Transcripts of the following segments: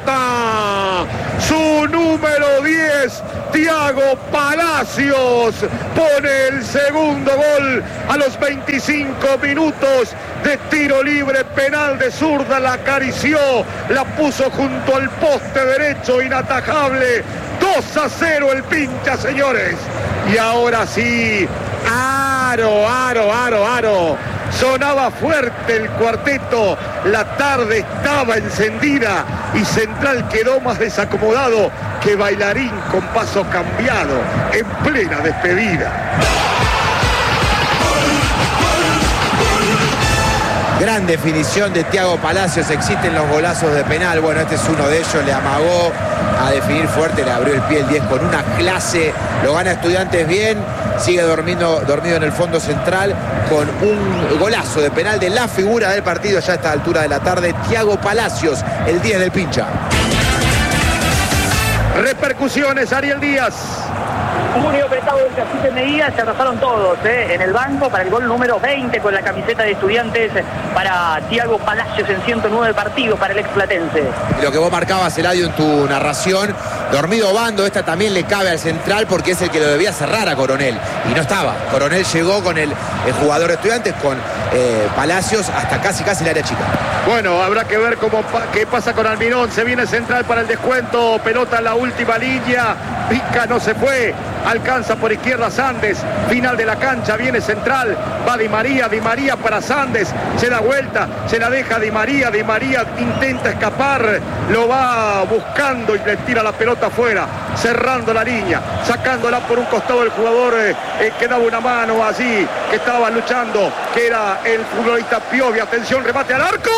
pelota. Su número 10, Thiago Palacios, pone el segundo gol a los 25 minutos de tiro libre penal de zurda. La acarició, la puso junto al poste derecho, inatajable. 2-0 el Pincha, señores. Y ahora sí, aro. Sonaba fuerte el cuarteto, la tarde estaba encendida y Central quedó más desacomodado que bailarín con paso cambiado en plena despedida. Gran definición de Thiago Palacios, existen los golazos de penal, bueno, este es uno de ellos, le amagó a definir fuerte, le abrió el pie el 10 con una clase, lo gana Estudiantes bien, sigue dormido en el fondo central con un golazo de penal de la figura del partido ya a esta altura de la tarde, Thiago Palacios, el 10 del Pincha. Repercusiones, Ariel Díaz. Un único apretado del Cacique Medina, se arrasaron todos en el banco para el gol número 20 con la camiseta de Estudiantes para Thiago Palacios en 109 partidos para el explatense. Lo que vos marcabas, Eladio, en tu narración, dormido Bando, esta también le cabe al Central porque es el que lo debía cerrar a Coronel y no estaba. Coronel llegó con el jugador de Estudiantes, con Palacios hasta casi el área chica. Bueno, habrá que ver qué pasa con Almirón. Se viene Central para el descuento, pelota en la última línea, pica, no se fue, alcanza por izquierda Sandes, final de la cancha, viene Central, va Di María para Sandes, se da vuelta, se la deja Di María intenta escapar, lo va buscando y le tira la pelota afuera, cerrando la línea, sacándola por un costado el jugador que daba una mano allí, que estaba luchando, que era el futbolista Piovi. Atención, remate al arco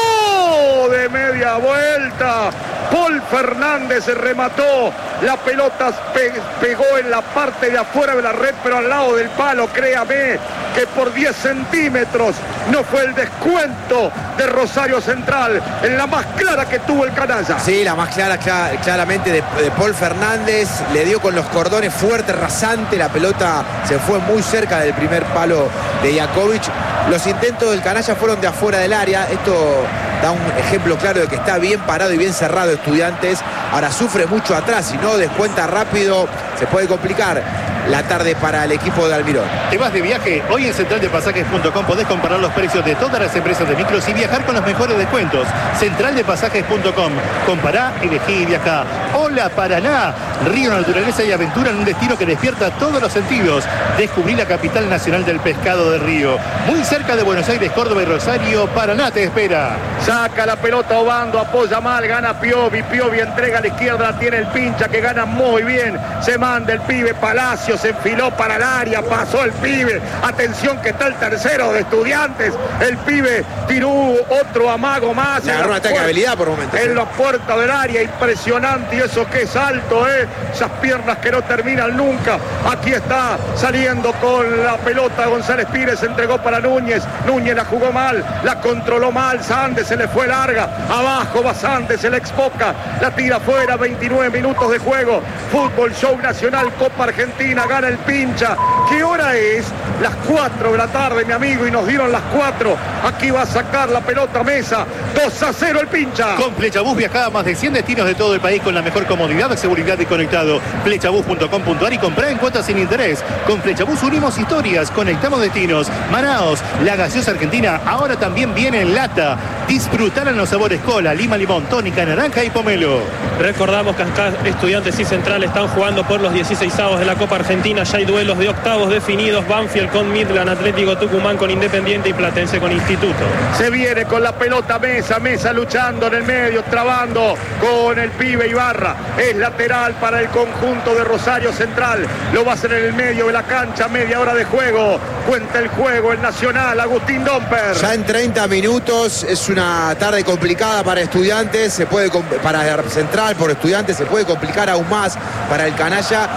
de media vuelta. Paul Fernández remató, la pelota pegó en la parte de afuera de la red, pero al lado del palo, créame que por 10 centímetros no fue el descuento de Rosario Central, en la más clara que tuvo el canalla. Sí, la más clara, claramente de Paul Fernández, le dio con los cordones fuerte, rasante, la pelota se fue muy cerca del primer palo de Jakovic. Los intentos del canalla fueron de afuera del área, esto da un ejemplo claro de que está bien parado y bien cerrado Estudiantes. Ahora sufre mucho atrás, si no descuenta rápido, se puede complicar la tarde para el equipo de Almirón. ¿Te vas de viaje? Hoy en centraldepasajes.com podés comparar los precios de todas las empresas de micros y viajar con los mejores descuentos. Centraldepasajes.com. Compará, elegí y viajá. Hola Paraná, río, naturaleza y aventura en un destino que despierta todos los sentidos. Descubrí la capital nacional del pescado de río. Muy cerca de Buenos Aires, Córdoba y Rosario, Paraná te espera. Saca la pelota Obando, apoya mal, gana Piovi entrega a la izquierda, la tiene el Pincha que gana muy bien, se manda el pibe Palacio, se enfiló para el área, pasó el pibe, atención que está el tercero de Estudiantes, el pibe tiró otro amago más. Le agarró un ataque de habilidad por momentos. En la puerta del área, impresionante, y eso que es alto, esas piernas que no terminan nunca. Aquí está saliendo con la pelota González Pires, entregó para Núñez la jugó mal, la controló mal, Sandes se le fue larga, abajo va Sandes, se le expoca, la tira fuera, 29 minutos de juego, Fútbol Show Nacional, Copa Argentina, gana el Pincha. ¿Qué hora es? Las 4 de la tarde, mi amigo, y nos dieron las 4. Aquí va a sacar la pelota Mesa, 2-0 el Pincha. Con Flechabús viajá a más de 100 destinos de todo el país con la mejor comodidad, seguridad y conectado. Flechabús.com.ar y comprá en cuotas sin interés. Con Flechabús unimos historias, conectamos destinos. Manaos, la gaseosa argentina, ahora también viene en lata. Disfrutarán los sabores cola, lima, limón, tónica, naranja y pomelo. Recordamos que acá Estudiantes y Central están jugando por los 16avos de la Copa Argentina. Ya hay duelos de octavos definidos. Banfield con Midland, Atlético Tucumán con Independiente y Platense con Instituto. Se viene con la pelota Mesa luchando en el medio, trabando con el pibe Ibarra. Es lateral para el conjunto de Rosario Central. Lo va a hacer en el medio de la cancha, media hora de juego. Cuenta el juego, el Nacional, Agustín Domper. Ya en 30 minutos, es una tarde complicada para Estudiantes, para Central, por Estudiantes, se puede complicar aún más para el canalla.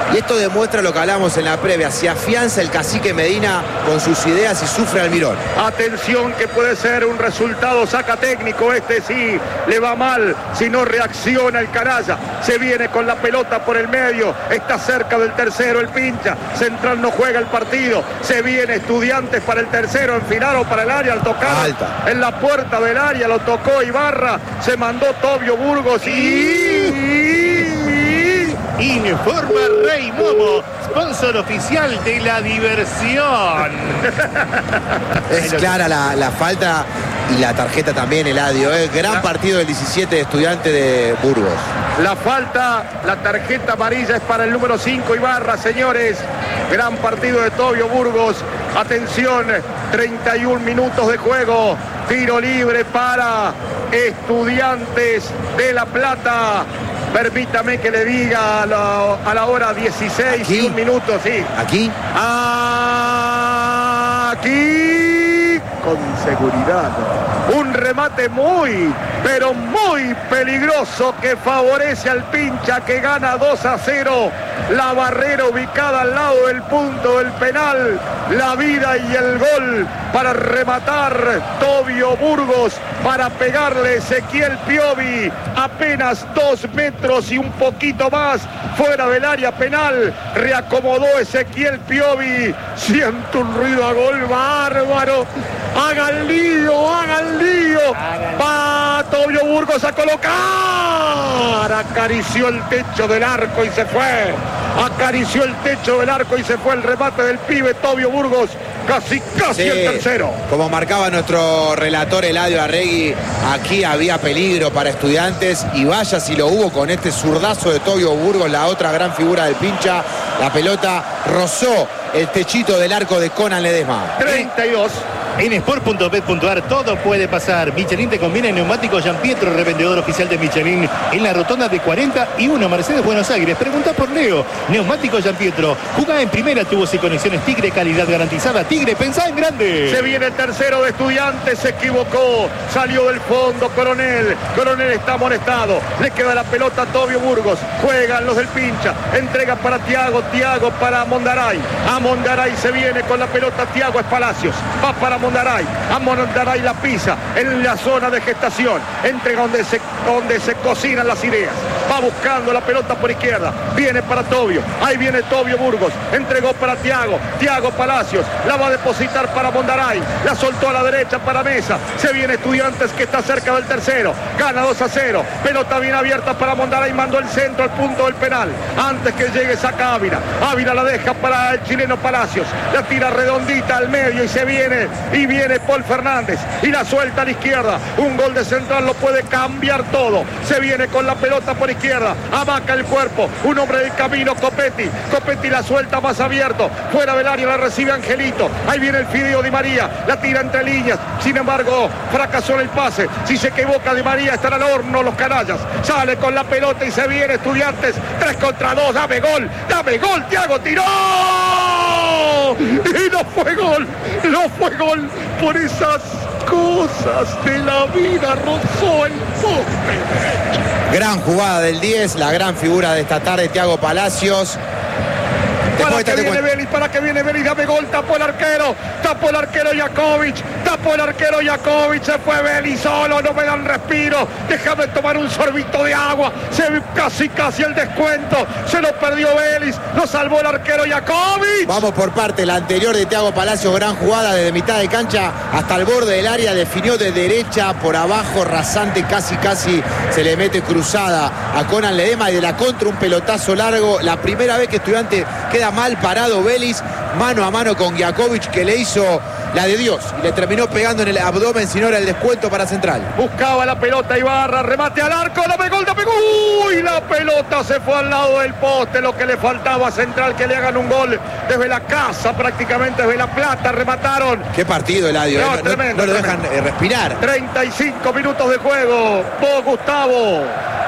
Y esto demuestra lo que hablamos en la previa. Se afianza el cacique Medina con sus ideas y sufre Almirón. Atención que puede ser un resultado saca técnico. Este sí le va mal si no reacciona el canalla. Se viene con la pelota por el medio. Está cerca del tercero el pincha. Central no juega el partido. Se viene Estudiantes para el tercero. Enfilaron para el área al tocar. Alta. En la puerta del área lo tocó Ibarra. Se mandó Tobio Burgos Informa Rey Momo, sponsor oficial de la diversión. Es clara la falta y la tarjeta también, Eladio. Gran partido del 17 de Estudiantes de Burgos. La falta, la tarjeta amarilla es para el número 5 Ibarra, señores. Gran partido de Tobio Burgos. Atención, 31 minutos de juego. Tiro libre para Estudiantes de La Plata. Permítame que le diga a la hora 16 ¿Aquí? y un minuto, sí. ¿Aquí? Aquí, con seguridad. Un remate muy, pero muy peligroso que favorece al pincha, que gana 2-0. La barrera ubicada al lado del punto del penal. La vida y el gol para rematar Tobio Burgos, para pegarle Ezequiel Piovi. Apenas 2 metros y un poquito más fuera del área penal. Reacomodó Ezequiel Piovi. Siento un ruido a gol bárbaro. Hagan lío, hagan lío. Va Tobio Burgos a colocar. Acarició el techo del arco y se fue. Acarició el techo del arco y se fue el remate del pibe Tobio Burgos. Casi Sí, el tercero. Como marcaba nuestro relator Eladio Arregui, aquí había peligro para Estudiantes y vaya si lo hubo con este zurdazo de Tobio Burgos, la otra gran figura del pincha. La pelota rozó el techito del arco de Conan Ledesma. 32. En sport.bet.ar todo puede pasar. Michelin te conviene. Neumático Gianpietro, revendedor oficial de Michelin en la rotonda de 41 Mercedes Buenos Aires. Pregunta por Leo. Neumático Gianpietro. Jugá en primera, tubos y conexiones Tigre, calidad garantizada. Tigre, pensá en grande. Se viene el tercero de Estudiantes, se equivocó, salió del fondo Coronel está amonestado, le queda la pelota a Tobio Burgos, juegan los del pincha, entrega para Thiago para Mondaray, a Mondaray se viene con la pelota Thiago, es Palacios, va para Mondaray, a Mondaray la pisa en la zona de gestación, entrega donde se cocinan las ideas, va buscando la pelota por izquierda, viene para Tobio, ahí viene Tobio Burgos, entregó para Thiago Palacios, la va a depositar para Mondaray, la soltó a la derecha para Mesa, se viene Estudiantes que está cerca del tercero, gana 2-0, pelota bien abierta para Mondaray, mandó el centro al punto del penal, antes que llegue saca Ávila la deja para el chileno Palacios, la tira redondita al medio y viene Paul Fernández y la suelta a la izquierda, un gol de Central lo puede cambiar todo, se viene con la pelota por izquierda, amaca el cuerpo, un hombre del camino, Copetti la suelta más abierto, fuera del área la recibe Angelito, ahí viene el Fideo Di María, la tira entre líneas, sin embargo fracasó en el pase, si se equivoca Di María estará al horno los canallas, sale con la pelota y se viene Estudiantes, 3 contra 2, dame gol, Thiago tiró y no fue gol por esas cosas de la vida, rozó el poste. Gran jugada del 10, la gran figura de esta tarde, Thiago Palacios. Para que viene Vélez, dame gol, tapó el arquero Jakovic, se fue Vélez solo, no me dan respiro, déjame tomar un sorbito de agua, se ve casi el descuento, se lo perdió Vélez, lo salvó el arquero Jakovic. Vamos por parte, la anterior de Thiago Palacios, gran jugada desde mitad de cancha hasta el borde del área, definió de derecha por abajo, rasante, casi se le mete cruzada a Conan Ledesma y de la contra un pelotazo largo, la primera vez que Estudiante queda mal parado Vélez, mano a mano con Jakovic, que le hizo la de Dios y le terminó pegando en el abdomen, si no era el descuento para Central. Buscaba la pelota Ibarra, remate al arco, dame gol, uy, la pelota se fue al lado del poste, lo que le faltaba a Central, que le hagan un gol desde la casa, prácticamente desde La Plata, remataron. Qué partido, Eladio, tremendo, no lo dejan respirar. 35 minutos de juego, Gustavo,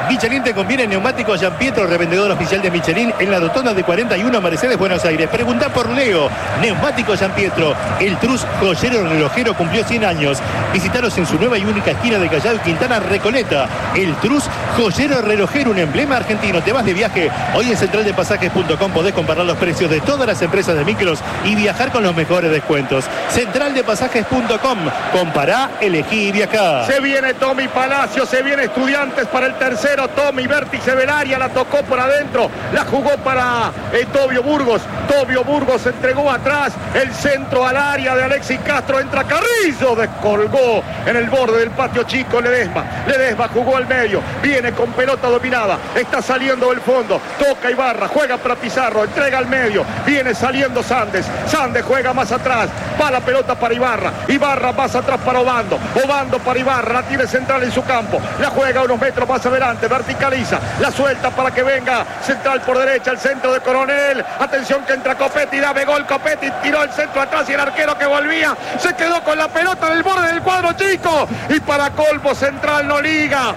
Michelin te conviene neumáticos Gianpietro, revendedor oficial de Michelin en la rotonda de 41 Mercedes, Buenos Aires. Pregunta por Leo. Neumáticos Gianpietro. El Trus joyero relojero cumplió 100 años. Visitaros en su nueva y única esquina de Callao y Quintana, Recoleta. El Trus joyero relojero, un emblema argentino. Te vas de viaje. Hoy en centraldepasajes.com podés comparar los precios de todas las empresas de micros y viajar con los mejores descuentos. Centraldepasajes.com. Compará, elegí y viajá. Se viene Tommy Palacio, se viene Estudiantes para el tercero. Tommy, vértice del área, la tocó por adentro, la jugó para Tobio Burgos. Tobio Burgos entregó atrás, el centro al área de Alexis Castro, entra Carrillo, descolgó en el borde del patio chico Ledesma jugó al medio, viene con pelota dominada, está saliendo del fondo, toca Ibarra, juega para Pizarro, entrega al medio, viene saliendo Sandes juega más atrás, va la pelota para Ibarra más atrás para Obando para Ibarra, la tiene Central en su campo, la juega unos metros más adelante, verticaliza, la suelta para que venga Central por derecha, el centro de Coronel, atención que entra Copetti, dame gol Copetti, tiró el centro atrás y el arquero que volvía se quedó con la pelota en el borde del cuadro chico, y para colmo Central no liga,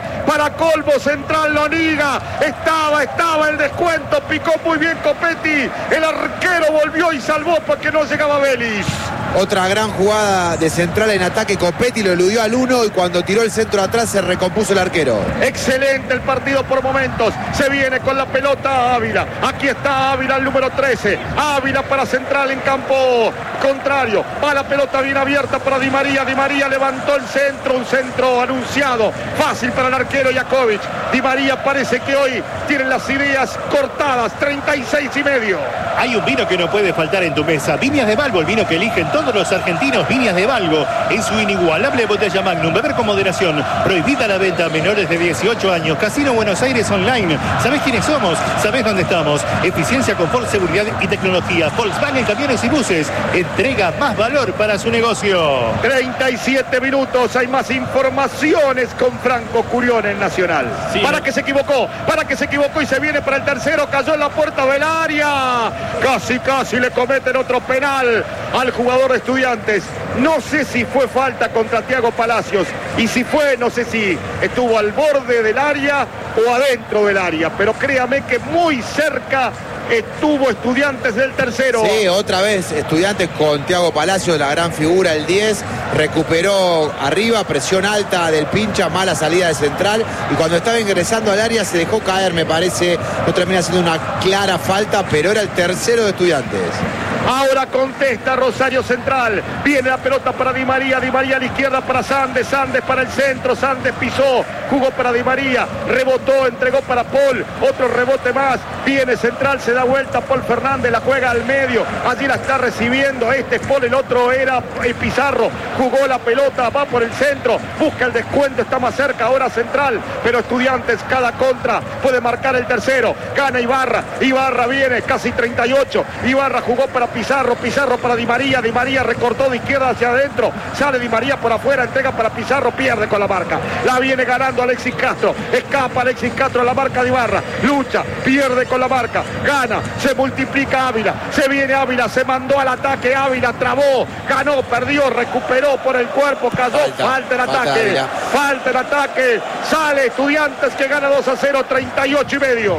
estaba el descuento, picó muy bien Copetti, el arquero volvió y salvó porque no llegaba Vélez. Otra gran jugada de Central en ataque, Copetti lo eludió al 1 y cuando tiró el centro atrás se recompuso el arquero. Excelente el partido por momentos, se viene con la pelota Ávila, aquí está Ávila el número 13, Ávila para Central en campo contrario, va la pelota bien abierta para Di María levantó el centro, un centro anunciado, fácil para el arquero Jakovic. Di María parece que hoy tiene las ideas cortadas, 36,5. Hay un vino que no puede faltar en tu mesa, Viñas de Balbo, el vino que eligen todos los argentinos. Viñas de Balbo en su inigualable botella Magnum, beber con moderación, prohibida la venta a menores de 18 años. Casino Buenos Aires Online, ¿sabés quiénes somos? ¿Sabés dónde estamos? Eficiencia, confort, seguridad y tecnología. Volkswagen Camiones y Buses entrega más valor para su negocio. 37 minutos, hay más informaciones con Franco Curión en Nacional. Sí, para que se equivocó y se viene para el tercero, cayó en la puerta del área, casi le cometen otro penal al jugador de Estudiantes. No sé si fue falta contra Thiago Palacios, y si fue, no sé si estuvo al borde del área o adentro del área, pero créame que muy cerca estuvo Estudiantes del tercero. Sí, otra vez Estudiantes con Thiago Palacios, la gran figura, el 10, recuperó arriba, presión alta del Pincha, mala salida de Central, y cuando estaba ingresando al área se dejó caer, me parece, no termina siendo una clara falta, pero era el tercero de Estudiantes. Ahora contesta Rosario Central, viene la pelota para Di María a la izquierda para Sandes para el centro, Sandes pisó, jugó para Di María, rebotó, entregó para Paul, otro rebote más, viene Central, se da vuelta Paul Fernández, la juega al medio, allí la está recibiendo, este es Paul, el otro era Pizarro, jugó la pelota, va por el centro, busca el descuento, está más cerca ahora Central, pero Estudiantes cada contra puede marcar el tercero, gana Ibarra viene casi 38, Ibarra jugó para Pizarro para Di María recortó de izquierda hacia adentro, sale Di María por afuera, entrega para Pizarro, pierde con la marca, la viene ganando Alexis Castro, escapa Alexis Castro a la marca de Ibarra, lucha, pierde con la marca, gana, se multiplica Ávila, se viene Ávila, se mandó al ataque Ávila, trabó, ganó, perdió, recuperó por el cuerpo, cayó, falta el ataque, sale Estudiantes que gana 2-0, 38,5.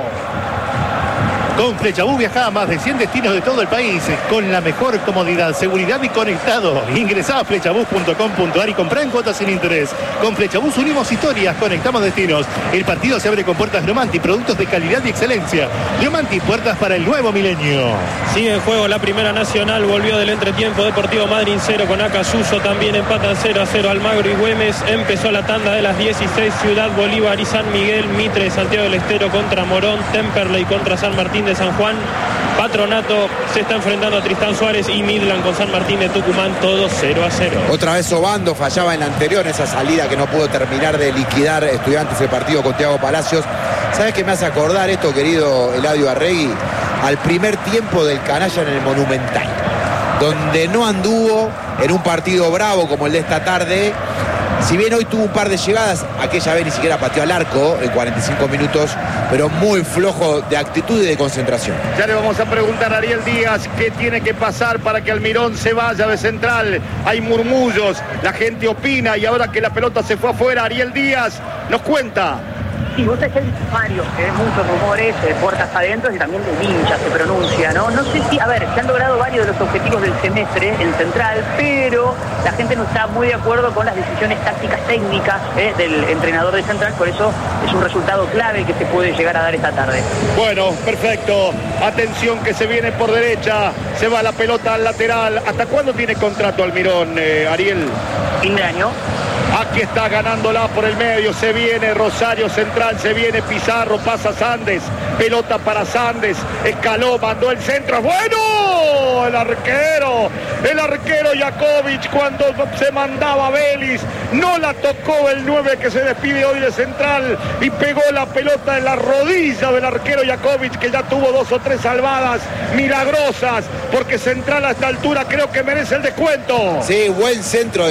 Con Flechabús viajá a más de 100 destinos de todo el país con la mejor comodidad, seguridad y conectado. Ingresá a flechabús.com.ar y comprá en cuotas sin interés. Con Flechabús unimos historias, conectamos destinos. El partido se abre con puertas Leomanti, productos de calidad y excelencia. Leomanti, puertas para el nuevo milenio. Sigue en juego la Primera Nacional, volvió del entretiempo Deportivo Madryn 0 con Acasuso, también empatan 0-0 Almagro y Güemes. Empezó la tanda de las 16, Ciudad Bolívar y San Miguel, Mitre de Santiago del Estero contra Morón, Temperley contra San Martín de San Juan, Patronato se está enfrentando a Tristán Suárez y Midland con San Martín de Tucumán, todo 0-0. Otra vez Obando fallaba en la anterior, esa salida que no pudo terminar de liquidar Estudiantes el partido con Thiago Palacios. ¿Sabes qué me hace acordar esto, querido Eladio Arregui? Al primer tiempo del Canalla en el Monumental, donde no anduvo en un partido bravo como el de esta tarde. Si bien hoy tuvo un par de llegadas, aquella vez ni siquiera pateó al arco en 45 minutos, pero muy flojo de actitud y de concentración. Ya le vamos a preguntar a Ariel Díaz qué tiene que pasar para que Almirón se vaya de Central. Hay murmullos, la gente opina y ahora que la pelota se fue afuera, Ariel Díaz nos cuenta. Sí, vos sabés que hay varios, muchos rumores, puertas adentro y también de hinchas se pronuncia, ¿no? No sé si, a ver, se han logrado varios de los objetivos del semestre en Central, pero la gente no está muy de acuerdo con las decisiones tácticas técnicas del entrenador de Central, por eso es un resultado clave que se puede llegar a dar esta tarde. Bueno, perfecto. Atención que se viene por derecha, se va la pelota al lateral. ¿Hasta cuándo tiene contrato Almirón, Ariel? Fin de año. Aquí está ganándola por el medio, se viene Rosario Central, se viene Pizarro, pasa Sandes, pelota para Sandes, escaló, mandó el centro, bueno, el arquero Jakovic cuando se mandaba Vélez, no la tocó el 9 que se despide hoy de Central y pegó la pelota en la rodilla del arquero Jakovic, que ya tuvo 2 o 3 salvadas milagrosas, porque Central a esta altura creo que merece el descuento. Sí, buen centro